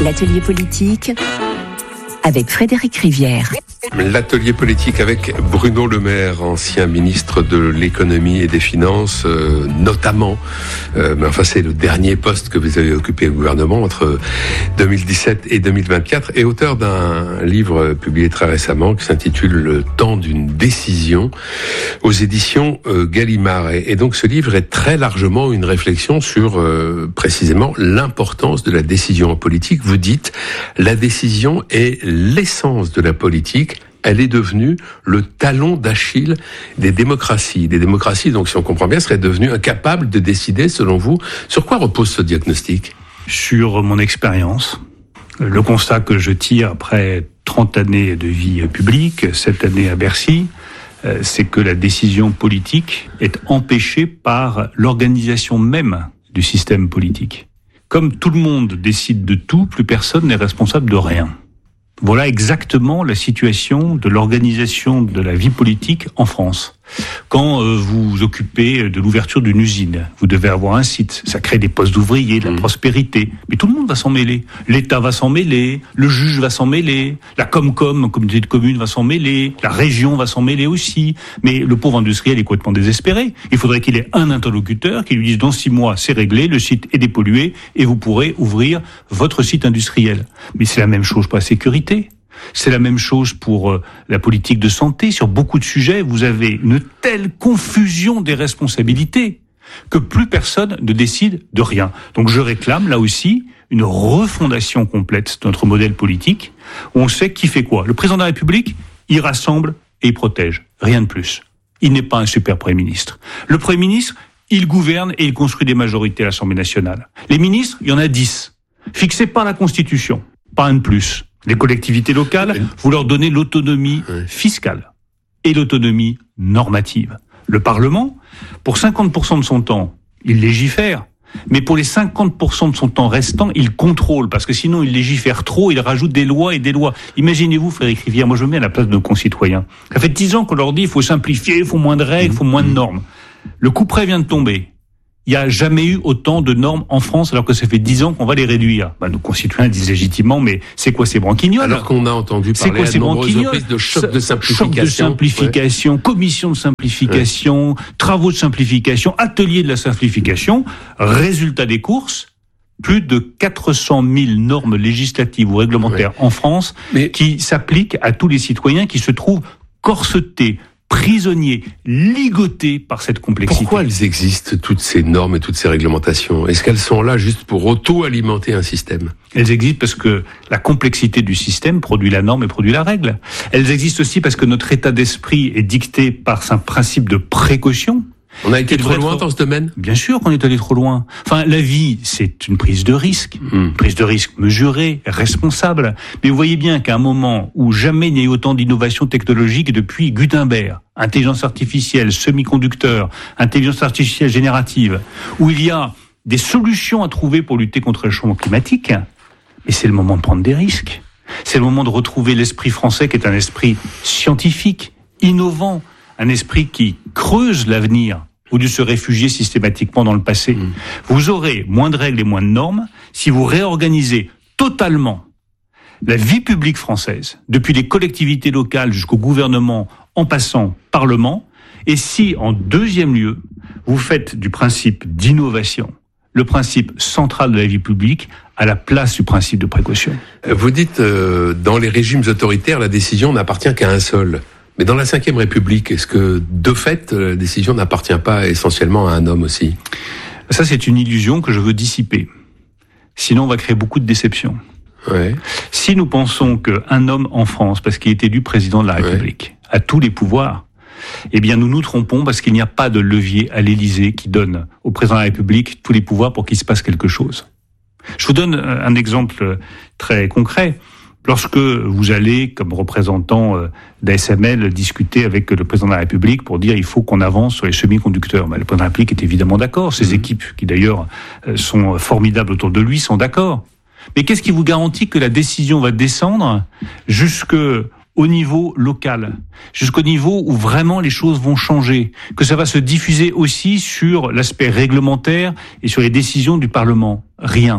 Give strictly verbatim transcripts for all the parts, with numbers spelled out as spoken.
L'atelier politique avec Frédéric Rivière. L'atelier politique avec Bruno Le Maire, ancien ministre de l'économie et des finances, euh, notamment. Euh, mais enfin, c'est le dernier poste que vous avez occupé au gouvernement entre deux mille dix-sept et deux mille vingt-quatre, et auteur d'un livre publié très récemment qui s'intitule Le temps d'une décision aux éditions euh, Gallimard. Et, et donc, ce livre est très largement une réflexion sur euh, précisément l'importance de la décision en politique. Vous dites, la décision est l'essence de la politique. Elle est devenue le talon d'Achille des démocraties. Des démocraties, donc, si on comprend bien, seraient devenues incapables de décider, selon vous. Sur quoi repose ce diagnostic ? Sur mon expérience, le constat que je tire après trente années de vie publique, cette année à Bercy, c'est que la décision politique est empêchée par l'organisation même du système politique. Comme tout le monde décide de tout, plus personne n'est responsable de rien. Voilà exactement la situation de l'organisation de la vie politique en France. Quand euh, vous vous occupez de l'ouverture d'une usine, vous devez avoir un site, ça crée des postes d'ouvriers, de la mmh. prospérité, mais tout le monde va s'en mêler. L'État va s'en mêler, le juge va s'en mêler, la Comcom, communauté de communes, va s'en mêler, la région va s'en mêler aussi, mais le pauvre industriel est complètement désespéré. Il faudrait qu'il ait un interlocuteur qui lui dise dans six mois, c'est réglé, le site est dépollué et vous pourrez ouvrir votre site industriel. Mais c'est la même chose pour la sécurité. C'est la même chose pour euh, la politique de santé. Sur beaucoup de sujets, vous avez une telle confusion des responsabilités que plus personne ne décide de rien. Donc je réclame là aussi une refondation complète de notre modèle politique, où on sait qui fait quoi. Le président de la République, il rassemble et il protège. Rien de plus. Il n'est pas un super Premier ministre. Le Premier ministre, il gouverne et il construit des majorités à l'Assemblée nationale. Les ministres, il y en a dix, fixés par la Constitution. Pas un de plus. Les collectivités locales, vous leur donnez l'autonomie fiscale et l'autonomie normative. Le Parlement, pour cinquante pour cent de son temps, il légifère, mais pour les cinquante pour cent de son temps restant, il contrôle, parce que sinon il légifère trop, il rajoute des lois et des lois. Imaginez-vous, Frédéric Rivière, moi je me mets à la place de nos concitoyens. Ça fait dix ans qu'on leur dit il faut simplifier, il faut moins de règles, il faut moins de normes. Le couperet vient de tomber. Il n'y a jamais eu autant de normes en France, alors que ça fait dix ans qu'on va les réduire. Bah, nos concitoyens disent légitimement, mais c'est quoi ces branquignoles ? Alors qu'on a entendu parler à de nombreuses reprises de choc de simplification. Choc de simplification, ouais. Commission de simplification, ouais. Travaux de simplification, atelier de la simplification. Résultat des courses, plus de quatre cent mille normes législatives ou réglementaires ouais. en France, mais qui s'appliquent à tous les citoyens qui se trouvent corsetés, prisonniers, ligotés par cette complexité. Pourquoi elles existent, toutes ces normes et toutes ces réglementations ? Est-ce qu'elles sont là juste pour auto-alimenter un système ? Elles existent parce que la complexité du système produit la norme et produit la règle. Elles existent aussi parce que notre état d'esprit est dicté par un principe de précaution. On a été trop loin être... dans ce domaine ? Bien sûr qu'on est allé trop loin. Enfin, la vie, c'est une prise de risque. Mmh. Prise de risque mesurée, responsable. Mais vous voyez bien qu'à un moment où jamais il n'y a eu autant d'innovation technologique depuis Gutenberg, intelligence artificielle, semi-conducteurs, intelligence artificielle générative, où il y a des solutions à trouver pour lutter contre le changement climatique, et c'est le moment de prendre des risques. C'est le moment de retrouver l'esprit français qui est un esprit scientifique, innovant, un esprit qui creuse l'avenir au lieu de se réfugier systématiquement dans le passé. Mmh. Vous aurez moins de règles et moins de normes si vous réorganisez totalement la vie publique française, depuis les collectivités locales jusqu'au gouvernement, en passant Parlement, et si, en deuxième lieu, vous faites du principe d'innovation le principe central de la vie publique à la place du principe de précaution. Vous dites, euh, dans les régimes autoritaires, la décision n'appartient qu'à un seul. Mais dans la cinquième République, est-ce que, de fait, la décision n'appartient pas essentiellement à un homme aussi ? Ça, c'est une illusion que je veux dissiper. Sinon, on va créer beaucoup de déceptions. Ouais. Si nous pensons qu'un homme en France, parce qu'il est élu président de la République, ouais. a tous les pouvoirs, eh bien, nous nous trompons parce qu'il n'y a pas de levier à l'Élysée qui donne au président de la République tous les pouvoirs pour qu'il se passe quelque chose. Je vous donne un exemple très concret. Lorsque vous allez, comme représentant d'A S M L, discuter avec le président de la République pour dire il faut qu'on avance sur les semi-conducteurs, ben, le président de la République est évidemment d'accord. Ses mmh. équipes, qui d'ailleurs sont formidables autour de lui, sont d'accord. Mais qu'est-ce qui vous garantit que la décision va descendre jusqu'au niveau local, jusqu'au niveau où vraiment les choses vont changer, que ça va se diffuser aussi sur l'aspect réglementaire et sur les décisions du Parlement ? Rien.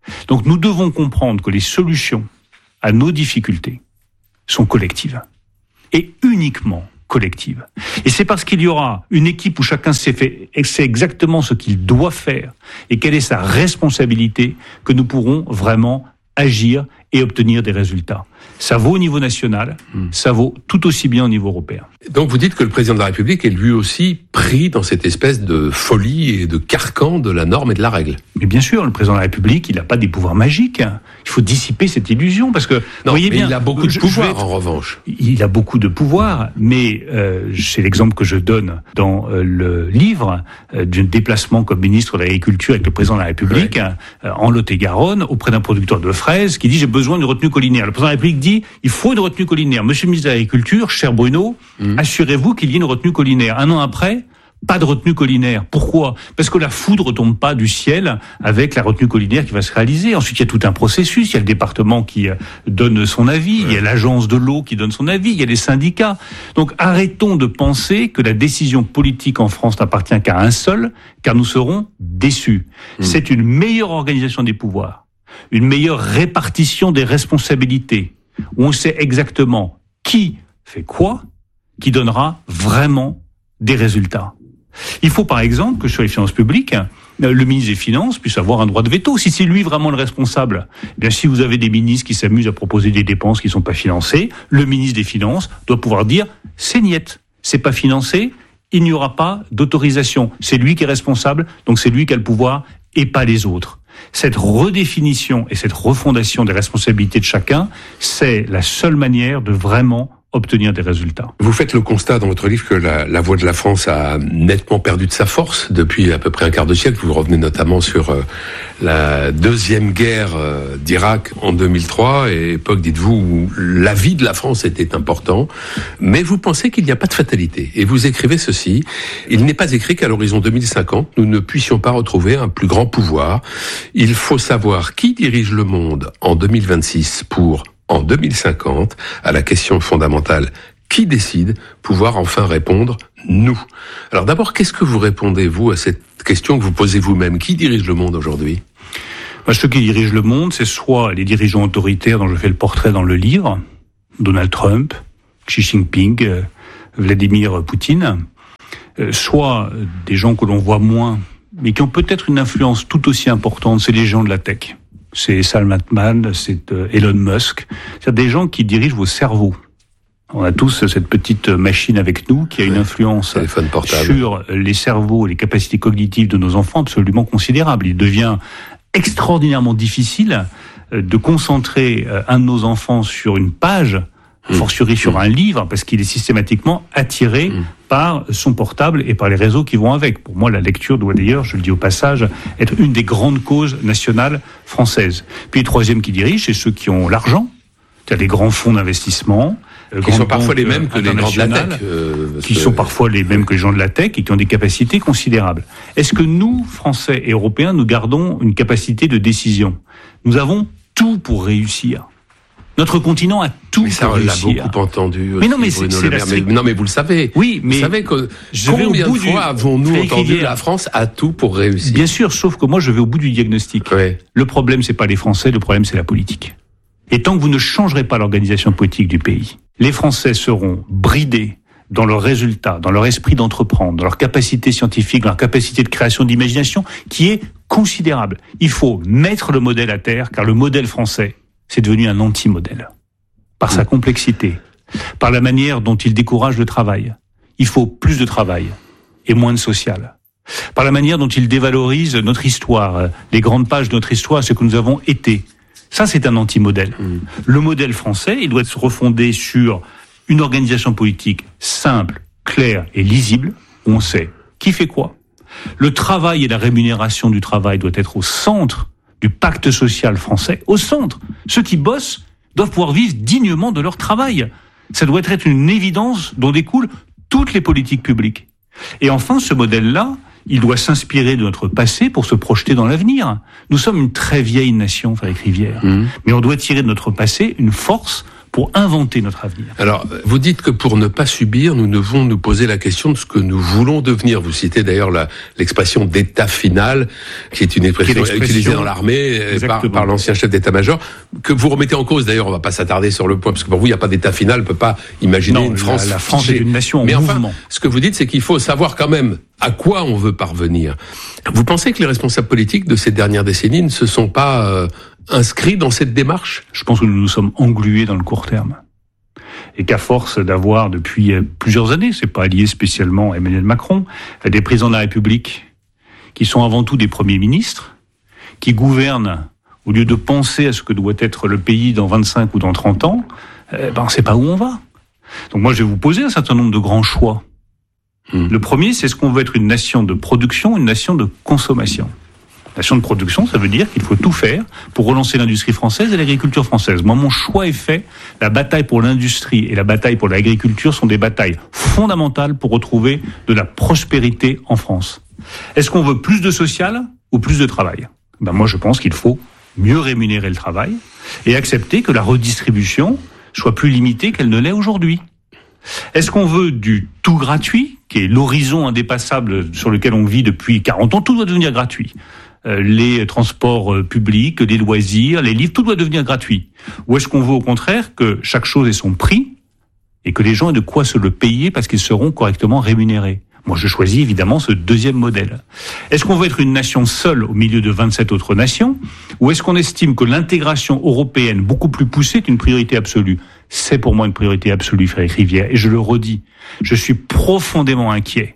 Donc nous devons comprendre que les solutions à nos difficultés sont collectives. Et uniquement collectives. Et c'est parce qu'il y aura une équipe où chacun sait, fait, sait exactement ce qu'il doit faire et quelle est sa responsabilité que nous pourrons vraiment agir et obtenir des résultats. Ça vaut au niveau national, mmh. ça vaut tout aussi bien au niveau européen. Donc vous dites que le président de la République est lui aussi pris dans cette espèce de folie et de carcan de la norme et de la règle. Mais bien sûr, le président de la République, il n'a pas des pouvoirs magiques. Il faut dissiper cette illusion parce que non, vous voyez mais bien, il a beaucoup de je, pouvoir je être, en revanche. Il a beaucoup de pouvoir, mais euh, c'est l'exemple que je donne dans euh, le livre euh, d'un déplacement comme ministre de l'Agriculture avec le président de la République ouais. euh, en Lot-et-Garonne auprès d'un producteur de fraises qui dit j'ai besoin de retenue collinaire. Le président de la République dit il faut une retenue collinaire. Monsieur le ministre de l'Agriculture, cher Bruno, mmh. assurez-vous qu'il y ait une retenue collinaire. Un an après, pas de retenue collinaire. Pourquoi ? Parce que la foudre tombe pas du ciel avec la retenue collinaire qui va se réaliser. Ensuite, il y a tout un processus. Il y a le département qui donne son avis. Ouais. Il y a l'agence de l'eau qui donne son avis. Il y a les syndicats. Donc, arrêtons de penser que la décision politique en France n'appartient qu'à un seul, car nous serons déçus. Mmh. C'est une meilleure organisation des pouvoirs, une meilleure répartition des responsabilités, où on sait exactement qui fait quoi, qui donnera vraiment des résultats. Il faut par exemple que sur les finances publiques, le ministre des Finances puisse avoir un droit de veto. Si c'est lui vraiment le responsable, eh bien si vous avez des ministres qui s'amusent à proposer des dépenses qui ne sont pas financées, le ministre des Finances doit pouvoir dire « c'est niette, c'est pas financé, il n'y aura pas d'autorisation. C'est lui qui est responsable, donc c'est lui qui a le pouvoir et pas les autres ». Cette redéfinition et cette refondation des responsabilités de chacun, c'est la seule manière de vraiment obtenir des résultats. Vous faites le constat dans votre livre que la, la voix de la France a nettement perdu de sa force depuis à peu près un quart de siècle. Vous revenez notamment sur euh, la deuxième guerre euh, d'Irak en deux mille trois, et époque, dites-vous, où l'avis de la France était important. Mais vous pensez qu'il n'y a pas de fatalité. Et vous écrivez ceci: il n'est pas écrit qu'à l'horizon deux mille cinquante, nous ne puissions pas retrouver un plus grand pouvoir. Il faut savoir qui dirige le monde en deux mille vingt-six pour, en deux mille cinquante, à la question fondamentale « Qui décide ?», pouvoir enfin répondre « Nous ». Alors d'abord, qu'est-ce que vous répondez, vous, à cette question que vous posez vous-même ? Qui dirige le monde aujourd'hui ? Moi, ceux qui dirigent le monde, c'est soit les dirigeants autoritaires dont je fais le portrait dans le livre, Donald Trump, Xi Jinping, euh, Vladimir Poutine, euh, soit des gens que l'on voit moins, mais qui ont peut-être une influence tout aussi importante, c'est les gens de la tech. C'est Sam Altman, c'est Elon Musk. C'est des gens qui dirigent vos cerveaux. On a tous cette petite machine avec nous qui a une influence sur les cerveaux et les capacités cognitives de nos enfants absolument considérable. Il devient extraordinairement difficile de concentrer un de nos enfants sur une page, a fortiori sur un livre, parce qu'il est systématiquement attiré mmh. par son portable et par les réseaux qui vont avec. Pour moi, la lecture doit d'ailleurs, je le dis au passage, être une des grandes causes nationales françaises. Puis le troisième qui dirige, c'est ceux qui ont l'argent. Il y a des grands fonds d'investissement, qui sont parfois les mêmes que les gens de la tech, euh, qui sont parfois les mêmes que les gens de la tech et qui ont des capacités considérables. Est-ce que nous, Français et Européens, nous gardons une capacité de décision ? Nous avons tout pour réussir. Notre continent a tout mais ça, pour réussir. On l'a beaucoup entendu. Mais non, mais c'est, c'est la... mais, non, mais vous le savez. Oui, mais vous savez que je combien vais au bout de fois du... avons-nous entendu que la France a tout pour réussir ? Bien sûr, sauf que moi, je vais au bout du diagnostic. Oui. Le problème, c'est pas les Français, le problème, c'est la politique. Et tant que vous ne changerez pas l'organisation politique du pays, les Français seront bridés dans leurs résultats, dans leur esprit d'entreprendre, dans leur capacité scientifique, dans leur capacité de création, d'imagination, qui est considérable. Il faut mettre le modèle à terre, car le modèle français, c'est devenu un anti-modèle. Par sa complexité, par la manière dont il décourage le travail. Il faut plus de travail et moins de social. Par la manière dont il dévalorise notre histoire, les grandes pages de notre histoire, ce que nous avons été. Ça, c'est un anti-modèle. Mmh. Le modèle français, il doit être refondé sur une organisation politique simple, claire et lisible, où on sait qui fait quoi. Le travail et la rémunération du travail doivent être au centre du pacte social français, au centre. Ceux qui bossent doivent pouvoir vivre dignement de leur travail. Ça doit être une évidence dont découlent toutes les politiques publiques. Et enfin, ce modèle-là, il doit s'inspirer de notre passé pour se projeter dans l'avenir. Nous sommes une très vieille nation, Frédéric Rivière. Mmh. Mais on doit tirer de notre passé une force pour pour inventer notre avenir. Alors, vous dites que pour ne pas subir, nous devons nous poser la question de ce que nous voulons devenir. Vous citez d'ailleurs la, l'expression d'état final, qui est une expression, est utilisée dans l'armée par, par l'ancien chef d'état-major, que vous remettez en cause. D'ailleurs, on ne va pas s'attarder sur le point, parce que pour vous, il n'y a pas d'état final, on ne peut pas imaginer non, une France... La, la France figée. Est une nation en Mais mouvement. Enfin, ce que vous dites, c'est qu'il faut savoir quand même à quoi on veut parvenir. Vous pensez que les responsables politiques de ces dernières décennies ne se sont pas euh, inscrits dans cette démarche ? Je pense que nous nous sommes englués dans le court terme. Et qu'à force d'avoir depuis plusieurs années, c'est pas lié spécialement à Emmanuel Macron, des présidents de la République qui sont avant tout des premiers ministres, qui gouvernent au lieu de penser à ce que doit être le pays dans vingt-cinq ou dans trente ans, eh ben, on ne sait pas où on va. Donc moi, je vais vous poser un certain nombre de grands choix. Mmh. Le premier, c'est est-ce qu'on veut être une nation de production, une nation de consommation ? Nation de production, ça veut dire qu'il faut tout faire pour relancer l'industrie française et l'agriculture française. Moi, mon choix est fait. La bataille pour l'industrie et la bataille pour l'agriculture sont des batailles fondamentales pour retrouver de la prospérité en France. Est-ce qu'on veut plus de social ou plus de travail ? Ben moi, je pense qu'il faut mieux rémunérer le travail et accepter que la redistribution soit plus limitée qu'elle ne l'est aujourd'hui. Est-ce qu'on veut du tout gratuit, qui est l'horizon indépassable sur lequel on vit depuis quarante ans ? Tout doit devenir gratuit. Euh, les transports euh, publics, les loisirs, les livres, tout doit devenir gratuit. Ou est-ce qu'on veut au contraire que chaque chose ait son prix et que les gens aient de quoi se le payer parce qu'ils seront correctement rémunérés ? Moi, je choisis évidemment ce deuxième modèle. Est-ce qu'on veut être une nation seule au milieu de vingt-sept autres nations ? Ou est-ce qu'on estime que l'intégration européenne beaucoup plus poussée est une priorité absolue ? C'est pour moi une priorité absolue, Frédéric Rivière. Et je le redis, je suis profondément inquiet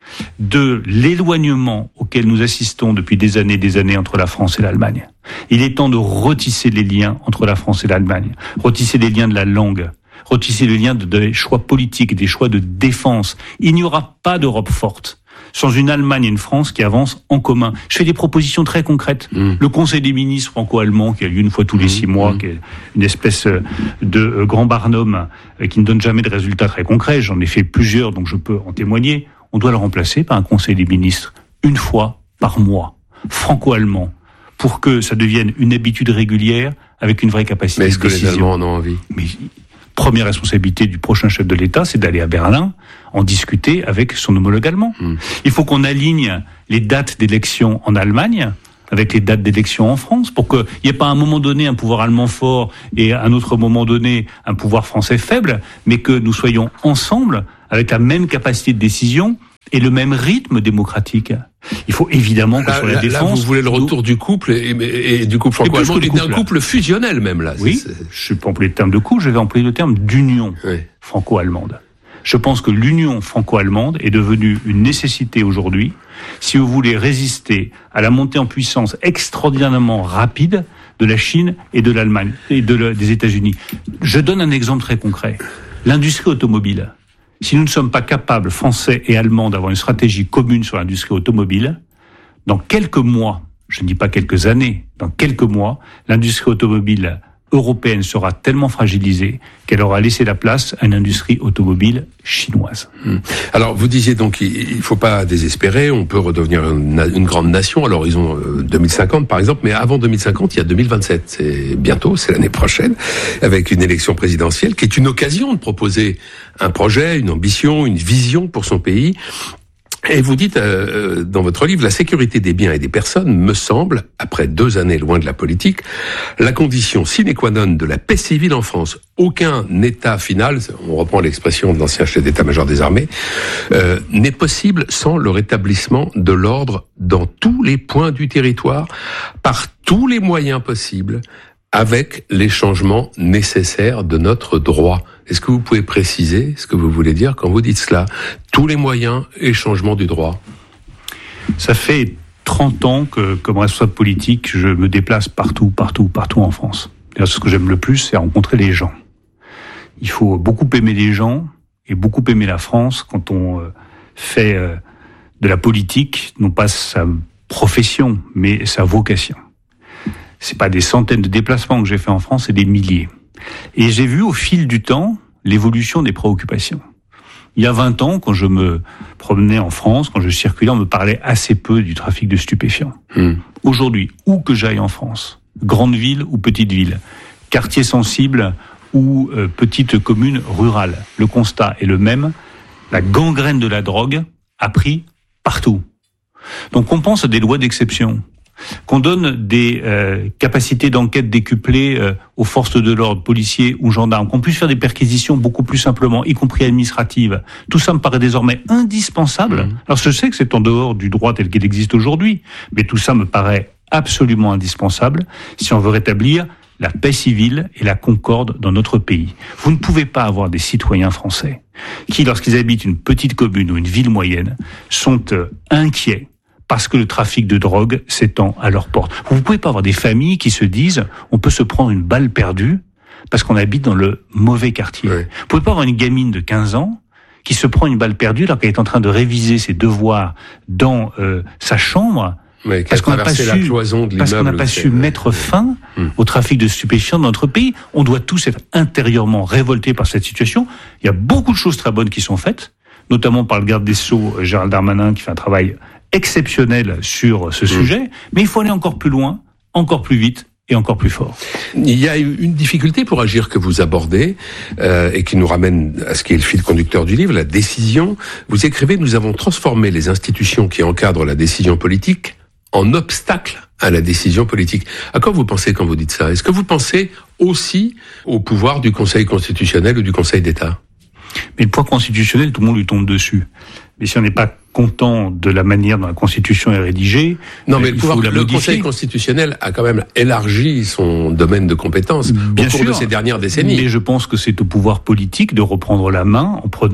de l'éloignement auquel nous assistons depuis des années et des années entre la France et l'Allemagne. Il est temps de retisser les liens entre la France et l'Allemagne, retisser les liens de la langue, retisser les liens de, des choix politiques, des choix de défense. Il n'y aura pas d'Europe forte sans une Allemagne et une France qui avancent en commun. Je fais des propositions très concrètes. Mmh. Le Conseil des ministres franco-allemand, qui a lieu une fois tous les mmh. six mois, mmh. qui est une espèce de grand barnum qui ne donne jamais de résultats très concrets. J'en ai fait plusieurs, donc je peux en témoigner. On doit le remplacer par un Conseil des ministres une fois par mois, franco-allemand, pour que ça devienne une habitude régulière avec une vraie capacité de décision. Mais est-ce que les Allemands en ont envie ? Mais première responsabilité du prochain chef de l'État, c'est d'aller à Berlin, en discuter avec son homologue allemand. Mmh. Il faut qu'on aligne les dates d'élection en Allemagne avec les dates d'élection en France, pour qu'il n'y ait pas à un moment donné un pouvoir allemand fort et à un autre moment donné un pouvoir français faible, mais que nous soyons ensemble avec la même capacité de décision et le même rythme démocratique. Il faut évidemment que là, sur la là, défense... Là, vous voulez le retour nous... du couple et, et, et du couple franco-allemand, et d'un couple fusionnel même, là. Oui, c'est, c'est... je ne vais pas employer le terme de couple, je vais employer le terme d'union oui. franco-allemande. Je pense que l'union franco-allemande est devenue une nécessité aujourd'hui si vous voulez résister à la montée en puissance extraordinairement rapide de la Chine et de l'Allemagne et de le, des États-Unis. Je donne un exemple très concret. L'industrie automobile. Si nous ne sommes pas capables, Français et Allemands, d'avoir une stratégie commune sur l'industrie automobile, dans quelques mois, je ne dis pas quelques années, dans quelques mois, l'industrie automobile européenne sera tellement fragilisée qu'elle aura laissé la place à une industrie automobile chinoise. Alors, vous disiez donc il ne faut pas désespérer, on peut redevenir une, une grande nation à l'horizon deux mille cinquante par exemple, mais avant deux mille cinquante, il y a deux mille vingt-sept, c'est bientôt, c'est l'année prochaine, avec une élection présidentielle qui est une occasion de proposer un projet, une ambition, une vision pour son pays. Et vous dites euh, dans votre livre, la sécurité des biens et des personnes me semble, après deux années loin de la politique, la condition sine qua non de la paix civile en France. Aucun État final, on reprend l'expression de l'ancien chef d'état-major des armées, euh, n'est possible sans le rétablissement de l'ordre dans tous les points du territoire, par tous les moyens possibles, avec les changements nécessaires de notre droit. Est-ce que vous pouvez préciser ce que vous voulez dire quand vous dites cela ? Tous les moyens et changements du droit. Ça fait trente ans que, comme responsable politique, je me déplace partout, partout, partout en France. Et ce que j'aime le plus, c'est rencontrer les gens. Il faut beaucoup aimer les gens et beaucoup aimer la France quand on fait de la politique, non pas sa profession, mais sa vocation. C'est pas des centaines de déplacements que j'ai fait en France, c'est des milliers. Et j'ai vu au fil du temps l'évolution des préoccupations. Il y a vingt ans, quand je me promenais en France, quand je circulais, on me parlait assez peu du trafic de stupéfiants. Mmh. Aujourd'hui, où que j'aille en France, grande ville ou petite ville, quartier sensible ou euh, petite commune rurale. Le constat est le même. La gangrène de la drogue a pris partout. Donc on pense à des lois d'exception, qu'on donne des euh, capacités d'enquête décuplées euh, aux forces de l'ordre, policiers ou gendarmes, qu'on puisse faire des perquisitions beaucoup plus simplement, y compris administratives. Tout ça me paraît désormais indispensable. Mmh. Alors je sais que c'est en dehors du droit tel qu'il existe aujourd'hui, mais tout ça me paraît absolument indispensable si on veut rétablir la paix civile et la concorde dans notre pays. Vous ne pouvez pas avoir des citoyens français qui, lorsqu'ils habitent une petite commune ou une ville moyenne, sont euh, inquiets parce que le trafic de drogue s'étend à leur porte. Vous ne pouvez pas avoir des familles qui se disent on peut se prendre une balle perdue parce qu'on habite dans le mauvais quartier. Oui. Vous ne pouvez pas avoir une gamine de quinze ans qui se prend une balle perdue alors qu'elle est en train de réviser ses devoirs dans euh, sa chambre. Ouais, parce qu'on n'a pas su, parce qu'on n'a pas su mettre fin hum. au trafic de stupéfiants dans notre pays. On doit tous être intérieurement révoltés par cette situation. Il y a beaucoup de choses très bonnes qui sont faites, notamment par le garde des Sceaux, Gérald Darmanin, qui fait un travail exceptionnel sur ce hum. sujet. Mais il faut aller encore plus loin, encore plus vite et encore plus fort. Il y a une difficulté pour agir que vous abordez euh, et qui nous ramène à ce qui est le fil conducteur du livre, la décision. Vous écrivez « Nous avons transformé les institutions qui encadrent la décision politique en obstacle à la décision politique ». À quoi vous pensez quand vous dites ça ? Est-ce que vous pensez aussi au pouvoir du Conseil constitutionnel ou du Conseil d'État ? Mais le pouvoir constitutionnel, tout le monde lui tombe dessus. Mais si on n'est pas content de la manière dont la Constitution est rédigée, non, mais le, pouvoir, le Conseil constitutionnel a quand même élargi son domaine de compétences Bien au cours sûr, de ces dernières décennies. Mais je pense que c'est au pouvoir politique de reprendre la main en prenant